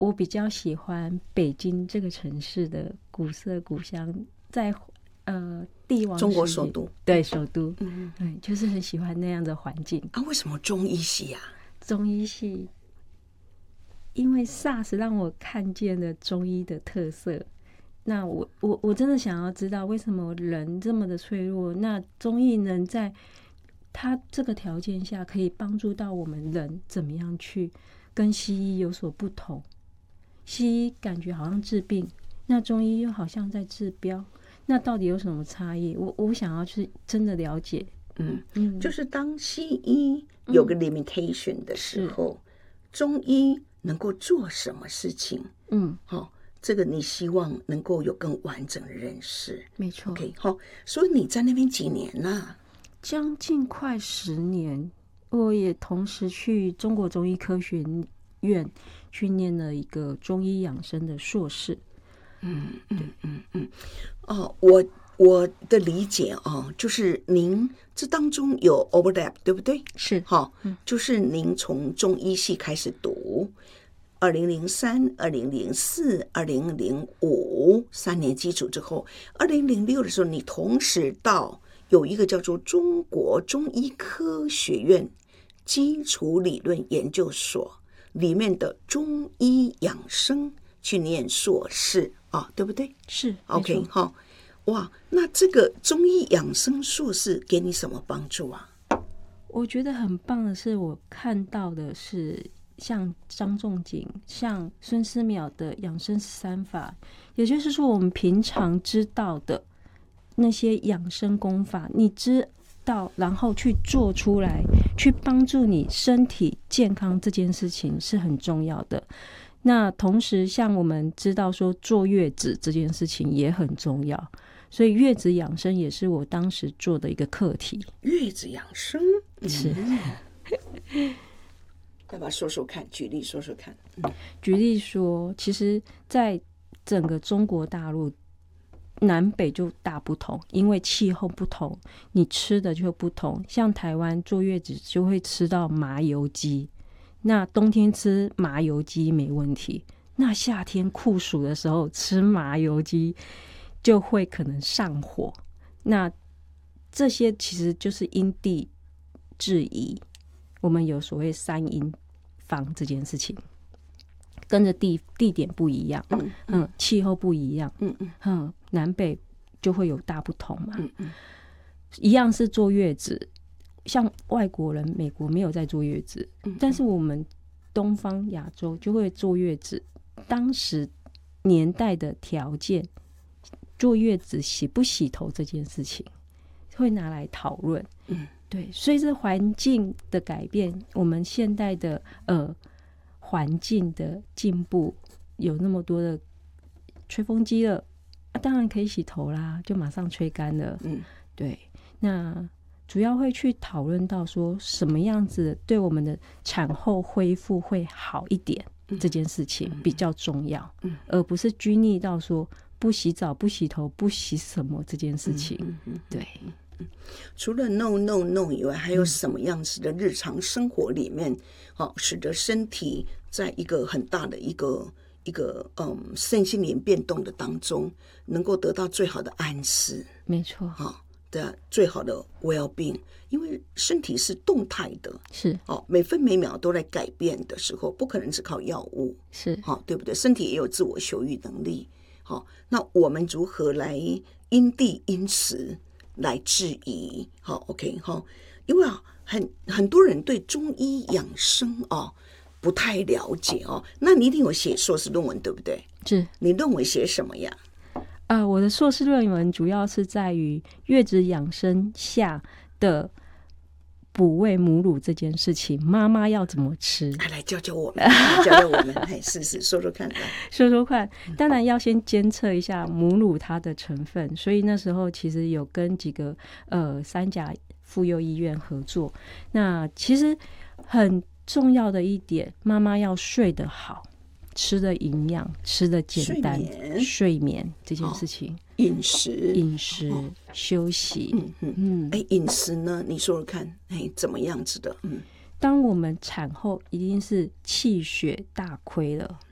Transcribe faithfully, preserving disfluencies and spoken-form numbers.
我比较喜欢北京这个城市的古色古香，在呃帝王中国时期首都， 对首都， 嗯， 对，就是很喜欢那样的环境。 啊，为什么中医系啊？ 中医系，因为 SARS 让我看见了中医的特色。那我我我真的想要知道为什么人这么的脆弱，那中医能在它这个条件下可以帮助到我们人怎么样去跟西医有所不同。西医感觉好像治病，那中医又好像在治标，那到底有什么差异？我我想要去真的了解。 嗯嗯， 就是当西医有个 limitation 的时候，嗯、中医能够做什么事情？ 嗯， 好、哦，这个你希望能够有更完整的认识。 没错。 OK， 好、哦，所以你在那边几年啦？ 将近快十年。我也同时去中国中医科学院去念了一个中医养生的硕士。 嗯嗯嗯嗯，哦，我我的理解哦，就是您这当中有 overlap， 对不对？ 是， 好、哦嗯，就是您从中医系开始读，二零零三、二零零四、二零零五三年基础之后，二零零六的时候，你同时到有一个叫做中国中医科学院基础理论研究所里面的中医养生去念硕士啊，对不对？ 是 OK 哈，哇，那这个中医养生硕士给你什么帮助啊？ 我觉得很棒的是，我看到的是像张仲景、像孙思邈的养生十三法，也就是说，我们平常知道的那些养生功法，你知道，然后去做出来，去帮助你身体健康，这件事情是很重要的。那同时，像我们知道说坐月子这件事情也很重要，所以月子养生也是我当时做的一个课题。 月子养生是， 嗯、要不要说说看？举例说说看。嗯、 举例说，其实在整个中国大陆南北就大不同，因为气候不同，你吃的就不同。像台湾坐月子就会吃到麻油鸡，那冬天吃麻油鸡没问题，那夏天酷暑的时候吃麻油鸡就会可能上火。那这些其实就是因地制宜，我们有所谓三因方这件事情，跟着地地点不一样，嗯嗯，气候不一样，嗯嗯嗯，南北就会有大不同嘛，嗯嗯，一样是坐月子。像外国人美国没有在坐月子，但是我们东方亚洲就会坐月子。当时年代的条件，坐月子洗不洗头这件事情会拿来讨论。嗯，对，随着环境的改变，我们现代的呃环境的进步，有那么多的吹风机了，啊，当然可以洗头啦，就马上吹干了。嗯，对，那主要会去讨论到说什么样子对我们的产后恢复会好一点，嗯、这件事情比较重要，嗯、而不是拘泥到说不洗澡、不洗头、不洗什么这件事情。嗯嗯、对。 除了 no no no 以外，还有什么样子的日常生活里面，哦，使得身体在一个很大的一个一个嗯身心灵变动的当中，能够得到最好的安适？ 没错， 哈、哦。的最好的 well-being， 因为身体是动态的， 是哦，每分每秒都在改变的时候，不可能只靠药物， 是好、哦，对不对？身体也有自我修愈能力，好、哦，那我们如何来因地因时来制宜？好、哦、，OK， 好、哦，因为啊，很很多人对中医养生哦不太了解哦，那你一定有写硕士论文，对不对？ 是， 你论文写什么呀？ 呃，我的硕士论文主要是在于月子养生下的哺喂母乳这件事情，妈妈要怎么吃？ 来来教教我们，教教我们，哎，试试说说看， 说说看。当然要先监测一下母乳它的成分，所以那时候其实有跟几个呃三甲妇幼医院合作。那其实很重要的一点，妈妈要睡得好。吃的营养，吃的简单， 睡眠, 睡眠这件事情， 饮、哦、食， 饮食、哦、休息， 嗯嗯嗯，哎，饮食呢？你说说看，哎，怎么样子的？嗯， 当我们产后一定是气血大亏了，